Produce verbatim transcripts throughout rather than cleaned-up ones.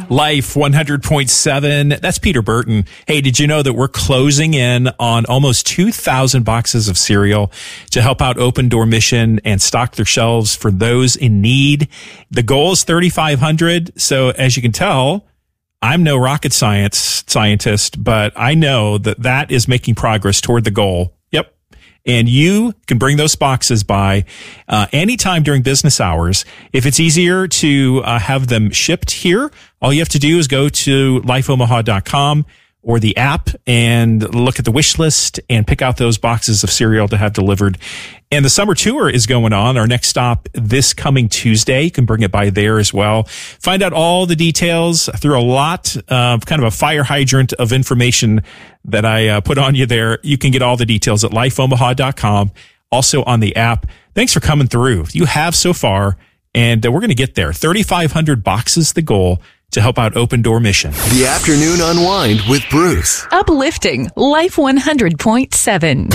Life one hundred point seven. That's Peter Burton. Hey, did you know that we're closing in on almost two thousand boxes of cereal to help out Open Door Mission and stock their shelves for those in need? The goal is thirty-five hundred. So as you can tell, I'm no rocket science scientist, but I know that that is making progress toward the goal. Yep. And you can bring those boxes by uh, anytime during business hours. If it's easier to uh, have them shipped here, all you have to do is go to life omaha dot com or the app and look at the wish list and pick out those boxes of cereal to have delivered. And the summer tour is going on. Our next stop this coming Tuesday. You can bring it by there as well. Find out all the details through a lot of kind of a fire hydrant of information that I uh, put on you there. You can get all the details at life omaha dot com, also on the app. Thanks for coming through. You have so far, and uh, we're going to get there. thirty-five hundred boxes, the goal to help out Open Door Mission. The Afternoon Unwind with Bruce. Uplifting Life one hundred point seven.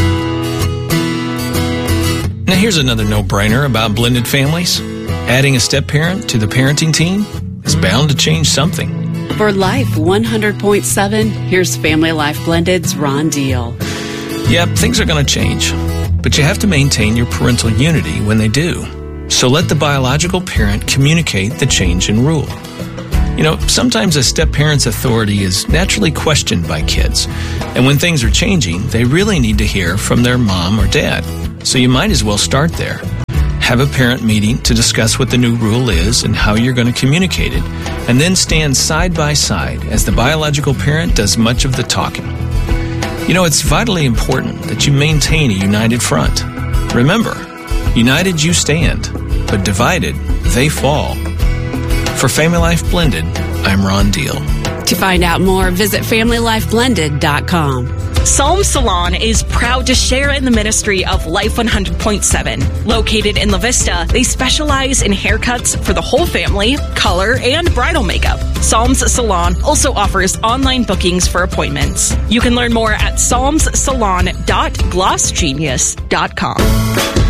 Now here's another no-brainer about blended families. Adding a step-parent to the parenting team is bound to change something. For Life one hundred point seven, here's Family Life Blended's Ron Deal. Yep, things are going to change, but you have to maintain your parental unity when they do. So let the biological parent communicate the change in rule. You know, sometimes a step-parent's authority is naturally questioned by kids, and when things are changing, they really need to hear from their mom or dad. So you might as well start there. Have a parent meeting to discuss what the new rule is and how you're going to communicate it, and then stand side by side as the biological parent does much of the talking. You know, it's vitally important that you maintain a united front. Remember, united you stand, but divided they fall. For Family Life Blended, I'm Ron Deal. To find out more, visit family life blended dot com. Psalm Salon is proud to share in the ministry of Life one hundred point seven. Located in La Vista, they specialize in haircuts for the whole family, color, and bridal makeup. Psalms Salon also offers online bookings for appointments. You can learn more at psalms salon dot gloss genius dot com.